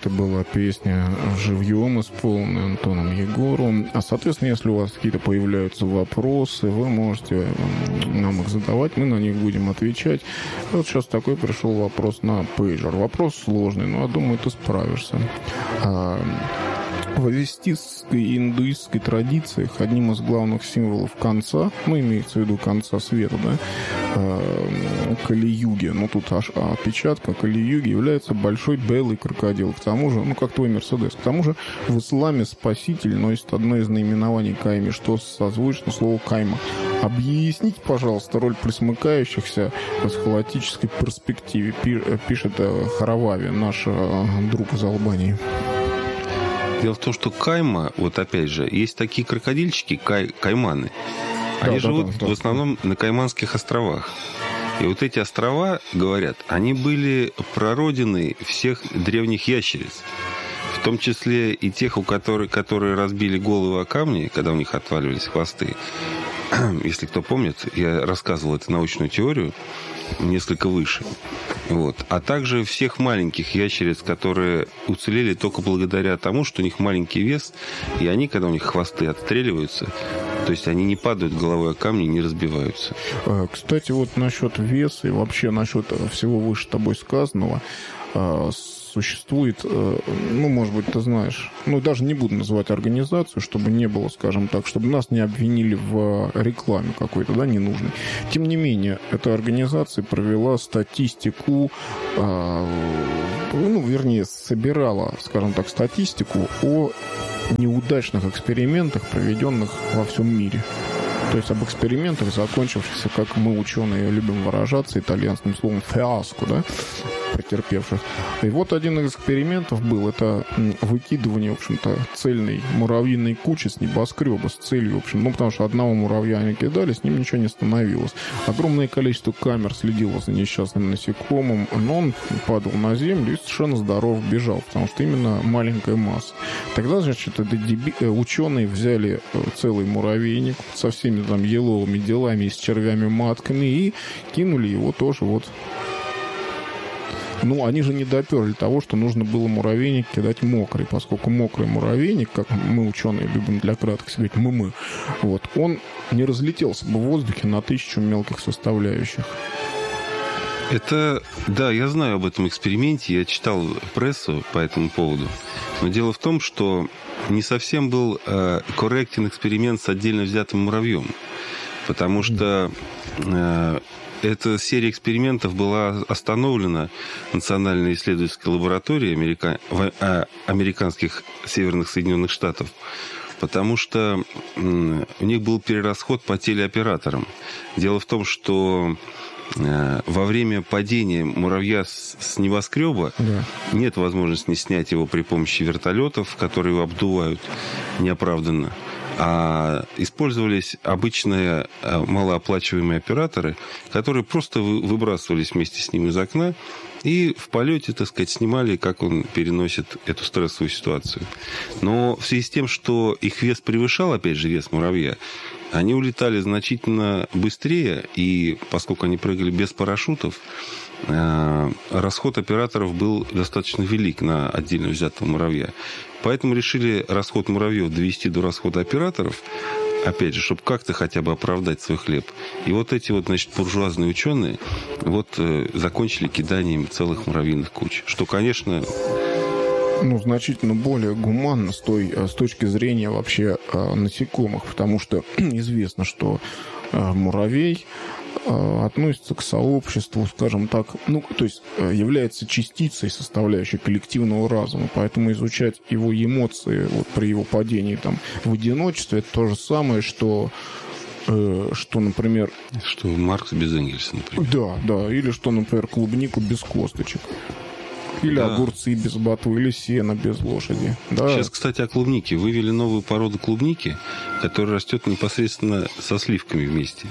Это была песня «Живьем», исполненная Антоном Егоровым. А, соответственно, если у вас какие-то появляются вопросы, вы можете нам их задавать, мы на них будем отвечать. Вот сейчас такой пришел вопрос на пейджер. Вопрос сложный, но я думаю, ты справишься. В авестистской и индуистской традициях одним из главных символов конца, имеется в виду конца света, Кали-юги, тут опечатка Кали-юги, является большой белый крокодил. К тому же, как твой Мерседес, к тому же в исламе спаситель носит одно из наименований кайми, что созвучно слову кайма. Объясните, пожалуйста, роль присмыкающихся в эсхалатической перспективе, пишет Харавави, наш друг из Албании. Дело в том, что кайма, опять же, есть такие крокодильчики, кайманы. Они живут в основном на Кайманских островах. И эти острова, говорят, они были прародиной всех древних ящериц. В том числе и тех, которые разбили головы о камни, когда у них отваливались хвосты. Если кто помнит, я рассказывал эту научную теорию несколько выше. А также всех маленьких ящериц, которые уцелели только благодаря тому, что у них маленький вес, и они, когда у них хвосты отстреливаются, то есть они не падают головой о камни, не разбиваются. Кстати, насчет веса и вообще насчет всего выше тобой сказанного, существует, может быть, ты знаешь, даже не буду называть организацию, чтобы не было, скажем так, чтобы нас не обвинили в рекламе какой-то, ненужной. Тем не менее, эта организация провела статистику, собирала, скажем так, статистику о неудачных экспериментах, проведенных во всем мире. То есть об экспериментах, закончившихся, как мы, ученые, любим выражаться, итальянским словом «фиаско», претерпевших. И один из экспериментов был, это выкидывание, в общем-то, цельной муравьиной кучи с небоскреба, с целью, в общем, потому что одного муравья они кидали, с ним ничего не становилось. Огромное количество камер следило за несчастным насекомым, но он падал на землю и совершенно здоров бежал, потому что именно маленькая масса. Тогда, ученые взяли целый муравейник со всеми еловыми делами, с червями-матками и кинули его тоже они же не доперли того, что нужно было муравейник кидать мокрый, поскольку мокрый муравейник, как мы, ученые, любим для краткости говорить, он не разлетелся бы в воздухе на 1000 мелких составляющих. Я знаю об этом эксперименте, я читал прессу по этому поводу. Но дело в том, что не совсем был корректен эксперимент с отдельно взятым муравьем, потому что эта серия экспериментов была остановлена Национальной исследовательской лабораторией американских Северных Соединенных Штатов, потому что у них был перерасход по телеоператорам. Дело в том, что во время падения муравья с небоскреба нет возможности снять его при помощи вертолетов, которые его обдувают неоправданно. А использовались обычные малооплачиваемые операторы, которые просто выбрасывались вместе с ним из окна и в полете, снимали, как он переносит эту стрессовую ситуацию. Но в связи с тем, что их вес превышал, опять же, вес муравья, они улетали значительно быстрее, и поскольку они прыгали без парашютов, расход операторов был достаточно велик на отдельно взятого муравья. Поэтому решили расход муравьев довести до расхода операторов, опять же, чтобы как-то хотя бы оправдать свой хлеб. И эти буржуазные ученые закончили киданием целых муравьиных куч. Что, конечно... значительно более гуманно с точки зрения вообще насекомых, потому что известно, что муравей относится к сообществу, скажем так, является частицей, составляющей коллективного разума, поэтому изучать его эмоции при его падении в одиночестве, это то же самое, что, например... Что Маркс без Энгельса, например. Да, или что, например, клубнику без косточек. Или огурцы без ботвы, или сено без лошади. Да. Сейчас, кстати, о клубнике. Вывели новую породу клубники, которая растет непосредственно со сливками вместе.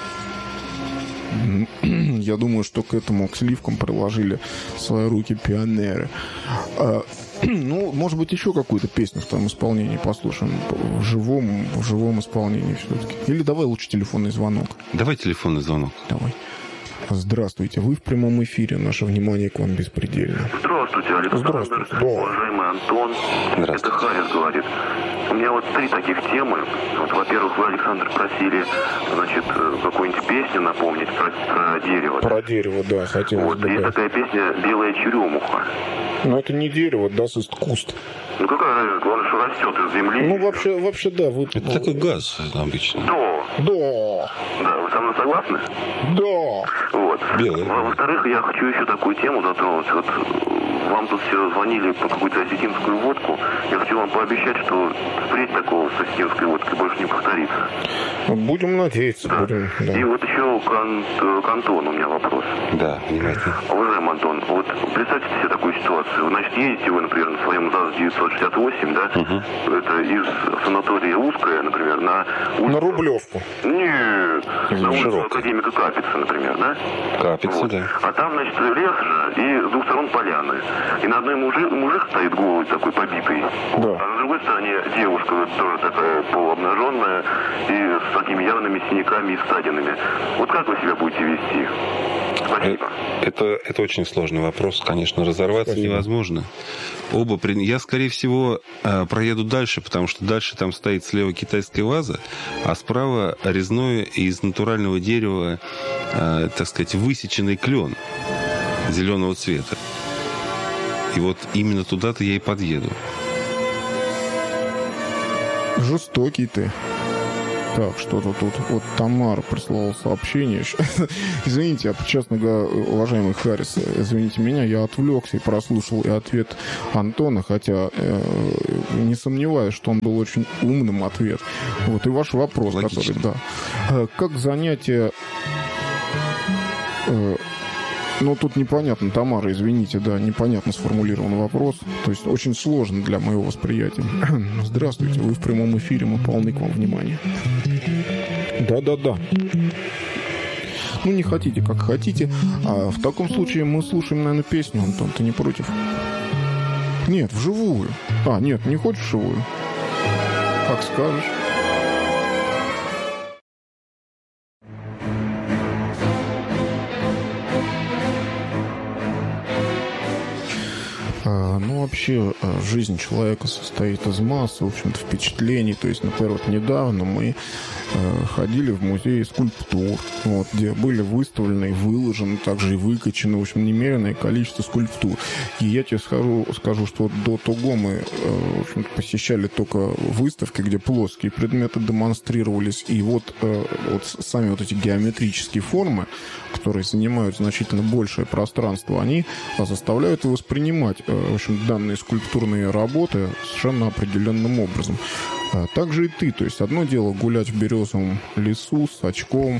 Я думаю, что к сливкам приложили свои руки пионеры. Может быть, еще какую-то песню в твоем исполнении послушаем. В живом исполнении все-таки. Или давай лучше телефонный звонок. Давай телефонный звонок. Давай. Здравствуйте, вы в прямом эфире. Наше внимание к вам беспредельно. Здравствуйте, Александр. Здравствуйте. Уважаемый Антон. Это Харис говорит. У меня вот 3 таких темы. Вот, во-первых, вы, Александр, просили, значит, какую-нибудь песню напомнить про дерево. Про дерево, да, хотелось вот, бы. Есть Да. такая песня «Белая черемуха». Но это не дерево, да, ist куст. Ну какая разница, главное, что растет из земли. Ну, вообще, да. Вы... Это такой газ обычно. Да, вы со мной согласны? Да. Вот. Белый. Во-вторых, я хочу еще такую тему затронуть. Вот вам тут все звонили по какую-то осетинскую водку. Я хочу вам пообещать, что впредь такого с осетинской водкой больше не повторится. Будем надеяться. Да. Будем, да. И вот еще к Антону у меня вопрос. Да, внимательно. Уважаемый Антон, вот представьте себе такую ситуацию. Значит, едете вы, например, на своем ЗАЗ-968, да? Это из санатория Узкая, например, на Рублевку. Нет, на улицу Широкая. Академика Капица, например, да? Капица, Вот. да. А там, значит, лес же, и с двух сторон поляны. И на одной мужик стоит голый такой, побитый. Да. А на другой стороне девушка тоже такая полуобнаженная и с такими явными синяками и ссадинами. Вот как вы себя будете вести? Спасибо. Это очень сложный вопрос. Конечно, разорваться Спасибо. невозможно. Я, скорее всего, проеду дальше, потому что дальше там стоит слева китайская ваза, а справа резное из натурального дерева, так сказать, высеченный клен зеленого цвета. И вот именно туда-то я и подъеду. Жестокий ты. Так, что-то тут. Вот Тамара прислала сообщение. Извините, честно говоря, уважаемый Харрис, извините меня, я отвлекся и прослушал и ответ Антона, хотя не сомневаюсь, что он был очень умным ответ. Вот и ваш вопрос, логично. который, да. Как занятие... Ну, тут непонятно, Тамара, извините, да, непонятно сформулирован вопрос. То есть очень сложно для моего восприятия. Здравствуйте, вы в прямом эфире, мы полны к вам внимания. Да. Ну, не хотите, как хотите. А в таком случае мы слушаем, наверное, песню, Антон, ты не против? Нет, вживую. Нет, не хочешь вживую? Как скажешь. Ну, вообще, жизнь человека состоит из массы, в общем-то, впечатлений. То есть, например, вот недавно мы ходили в музей скульптур, вот, где были выставлены, выложены, также и выкачаны, в общем, немеренное количество скульптур. И я тебе скажу, что вот до того мы, в общем-то, посещали только выставки, где плоские предметы демонстрировались, и вот сами вот эти геометрические формы, которые занимают значительно большее пространство, они заставляют воспринимать, в общем, данные скульптурные работы совершенно определенным образом. Также и ты. То есть одно дело гулять в березовом лесу с очком,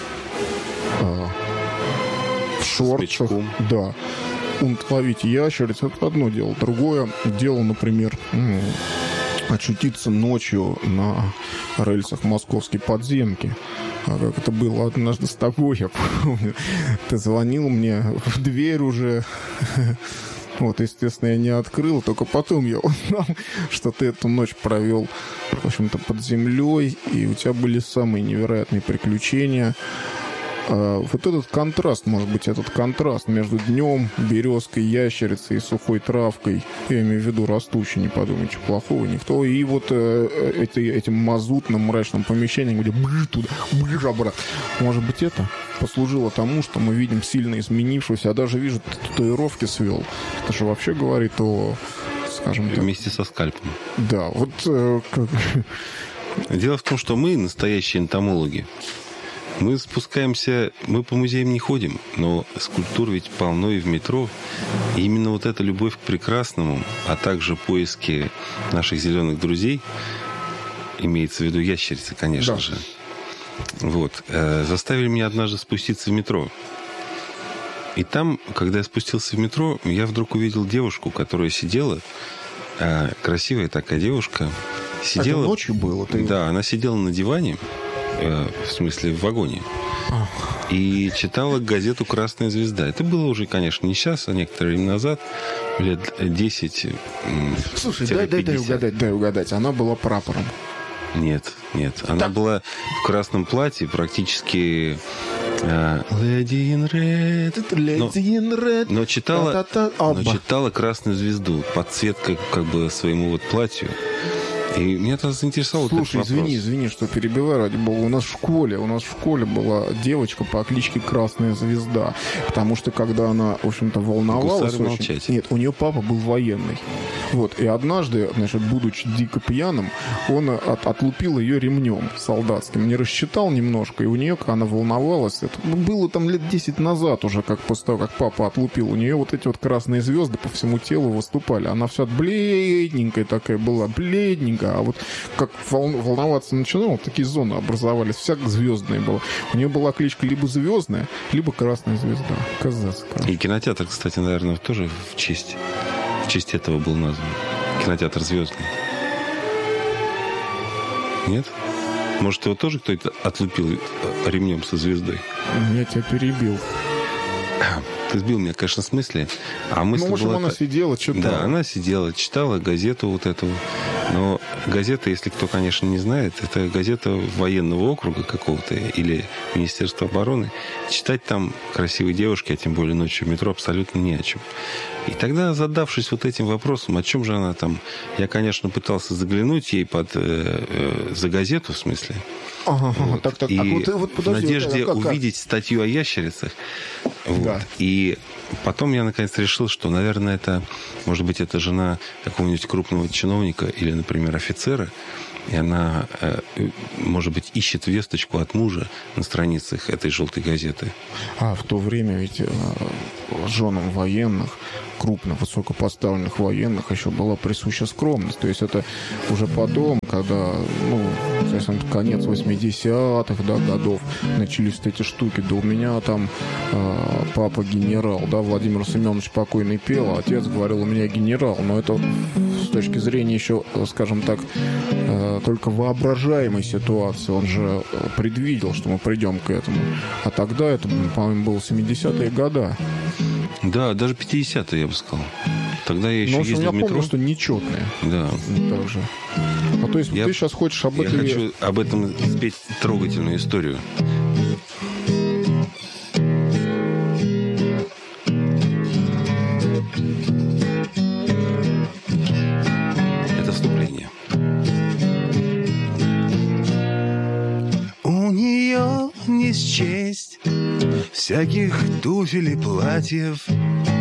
в шортах. Да. Ловить ящериц — это одно дело. Другое дело, например, очутиться ночью на рельсах московской подземки. Как это было однажды с тобой, я помню. Ты звонил мне в дверь уже. Вот, естественно, я не открыл, только потом я узнал, что ты эту ночь провел, в общем-то, под землей, и у тебя были самые невероятные приключения. Вот этот контраст, может быть, этот контраст между днем, березкой, ящерицей и сухой травкой, я имею в виду растущей, не подумайте, плохого никто, и вот этим мазутным мрачным помещением, где туда, обратно. Может быть, это послужило тому, что мы видим сильно изменившегося, а даже вижу, татуировки свел. Это же вообще говорит о, скажем так... Вместе со скальпом. Да, вот... Дело в том, что мы настоящие энтомологи. Мы спускаемся, мы по музеям не ходим, но скульптур ведь полно и в метро. И именно вот эта любовь к прекрасному, а также поиски наших зеленых друзей, имеется в виду ящерицы, конечно же, вот, заставили меня однажды спуститься в метро. И там, когда я спустился в метро, я вдруг увидел девушку, которая сидела, красивая такая девушка, сидела... Это ночью было? Да, она сидела на диване, в смысле, в вагоне. И читала газету «Красная звезда». Это было уже, конечно, не сейчас, а некоторое время назад, лет 10. Слушай, дай угадать. Она была прапором. Нет. Она была в красном платье, практически Lady in Red. Lady in Red. Но читала «Красную звезду» под цвет как бы своему вот платью. И меня это заинтересовало. Слушай, извини, что перебиваю, ради бога. У нас в школе была девочка по кличке Красная Звезда. Потому что, когда она, в общем-то, волновалась... Нет, у нее папа был военный. Вот. И однажды, значит, будучи дико пьяным, он отлупил ее ремнем солдатским. Не рассчитал немножко. И у нее, когда она волновалась, это было там лет 10 назад уже, как после того, как папа отлупил, у нее вот эти вот красные звезды по всему телу выступали. Она вся бледненькая такая была, бледненькая. А вот как волноваться начинал, вот такие зоны образовались, вся звездная была. У нее была кличка либо Звездная, либо Красная Звезда. Казацкая. И кинотеатр, кстати, наверное, тоже в честь этого был назван. Кинотеатр Звездный. Нет? Может, его тоже кто-то отлупил ремнем со звездой? Я тебя перебил. Ты сбил меня, конечно, с мысли. А мысль была... она сидела, читала. Да, она сидела, читала газету вот эту. Но газета, если кто, конечно, не знает, это газета военного округа какого-то или Министерства обороны. Читать там красивой девушке, а тем более ночью в метро, абсолютно не о чем. И тогда, задавшись вот этим вопросом, о чем же она там... Я, конечно, пытался заглянуть ей за газету, в смысле. Вот. Так. И вот, подожди, в надежде увидеть статью о ящерицах. Вот. Да. И потом я, наконец, решил, что, наверное, это, может быть, это жена какого-нибудь крупного чиновника или, например, офицера. И она, может быть, ищет весточку от мужа на страницах этой желтой газеты. А в то время ведь женам военных, крупных, высокопоставленных военных еще была присуща скромность. То есть это уже потом, когда, конец 80-х годов начались вот эти штуки. Да у меня там папа генерал, да, Владимир Семенович покойный пел, а отец говорил, у меня генерал. Но это с точки зрения еще, скажем так, только воображаемой ситуации. Он же предвидел, что мы придем к этому. А тогда это, по-моему, было 70-е годы. Да, даже 50-е, я бы сказал. Тогда я еще ездил в метро. Я помню, что нечетные. Да. Так же. А то есть ты сейчас хочешь об этом... Я хочу об этом спеть трогательную историю. Это вступление. У нее не счесть всяких туфель и платьев,